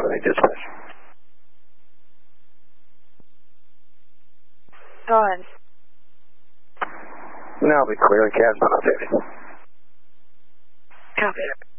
Albany dispatch. Go ahead. Now be clear, cab's not updated. Copy.